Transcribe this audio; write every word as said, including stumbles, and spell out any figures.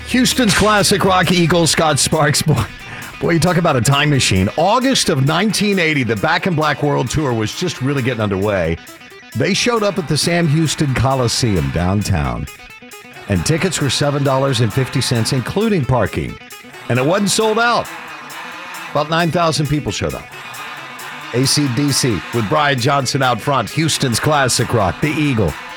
Houston's classic rock Eagle, Scott Sparks. Boy, boy, you talk about a time machine. August of nineteen eighty, the Back in Black World Tour was just really getting underway. They showed up at the Sam Houston Coliseum downtown, and tickets were seven dollars and fifty cents, including parking. And it wasn't sold out. About nine thousand people showed up. A C D C with Brian Johnson out front. Houston's classic rock, the Eagle.